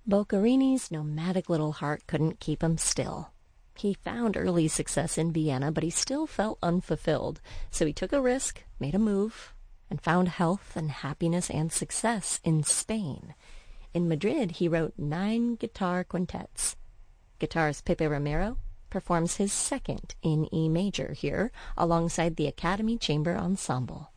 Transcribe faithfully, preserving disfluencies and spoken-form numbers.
Boccherini's nomadic little heart couldn't keep him still. He found early success in Vienna, but he still felt unfulfilled, so he took a risk, made a move, and found health and happiness and success in Spain. In Madrid, he wrote nine guitar quintets. Guitarist Pepe Romero performs his second in E major here, alongside the Academy Chamber Ensemble.